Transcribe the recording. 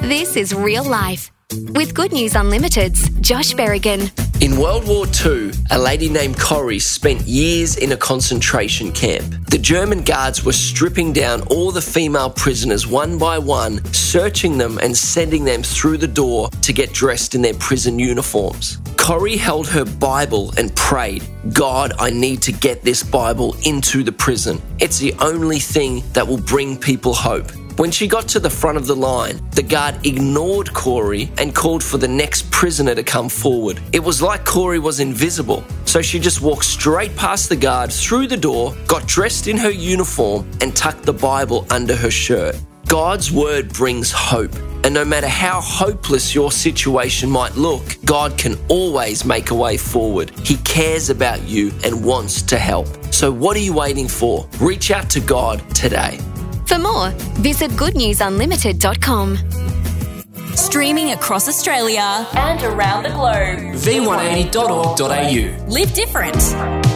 This is Real Life with Good News Unlimited's Josh Berrigan. In World War II, a lady named Corrie spent years in a concentration camp. The German guards were stripping down all the female prisoners one by one, searching them and sending them through the door to get dressed in their prison uniforms. Corrie held her Bible and prayed, "God, I need to get this Bible into the prison. It's the only thing that will bring people hope." When she got to the front of the line, the guard ignored Corrie and called for the next prisoner to come forward. It was like Corrie was invisible, so she just walked straight past the guard, through the door, got dressed in her uniform and tucked the Bible under her shirt. God's word brings hope, and no matter how hopeless your situation might look, God can always make a way forward. He cares about you and wants to help. So what are you waiting for? Reach out to God today. For more, visit goodnewsunlimited.com. Streaming across Australia and around the globe. v180.org.au. Live different.